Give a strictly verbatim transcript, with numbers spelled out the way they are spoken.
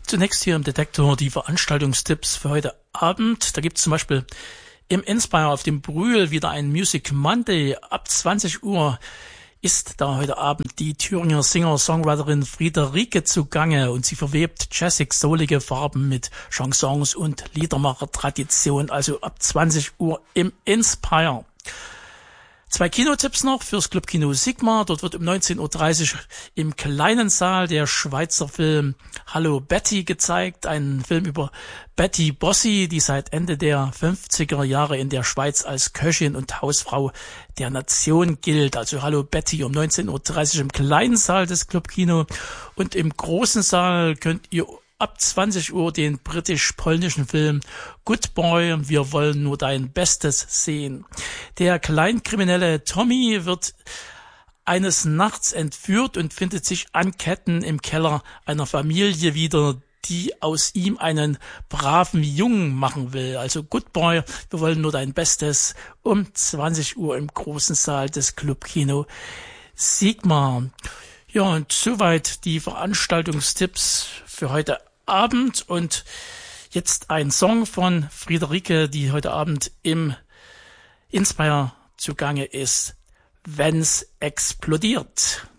Zunächst hier im Detektor die Veranstaltungstipps für heute Abend. Da gibt es zum Beispiel im Inspire auf dem Brühl wieder ein Music Monday. Ab zwanzig Uhr ist da heute Abend die Thüringer Singer-Songwriterin Friederike zugange und sie verwebt jazzig-soulige Farben mit Chansons und Liedermacher-Tradition. Also ab zwanzig Uhr im Inspire. Zwei Kinotipps noch fürs Clubkino Sigma. Dort wird um neunzehn Uhr dreißig im kleinen Saal der Schweizer Film Hallo Betty gezeigt. Ein Film über Betty Bossi, die seit Ende der fünfziger Jahre in der Schweiz als Köchin und Hausfrau der Nation gilt. Also Hallo Betty um neunzehn Uhr dreißig im kleinen Saal des Clubkino. Und im großen Saal könnt ihr ab zwanzig Uhr den britisch-polnischen Film Good Boy, wir wollen nur dein Bestes sehen. Der Kleinkriminelle Tommy wird eines Nachts entführt und findet sich an Ketten im Keller einer Familie wieder, die aus ihm einen braven Jungen machen will. Also Good Boy, wir wollen nur dein Bestes um zwanzig Uhr im großen Saal des Clubkino Sigma. Ja, und soweit die Veranstaltungstipps für heute Abend. Und jetzt ein Song von Friederike, die heute Abend im Inspire zugange ist. Wenn's explodiert.